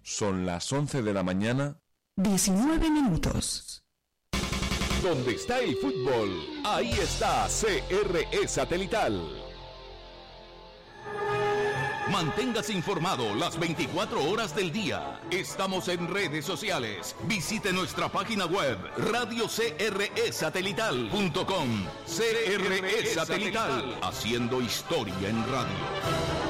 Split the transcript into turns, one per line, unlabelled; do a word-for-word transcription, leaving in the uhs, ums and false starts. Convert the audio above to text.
Son las once de la mañana.
diecinueve minutos.
Donde está el fútbol, ahí está C R E Satelital. Manténgase informado las veinticuatro horas del día. Estamos en redes sociales. Visite nuestra página web radio c r e satelital punto com. C R E Satelital, haciendo historia en radio.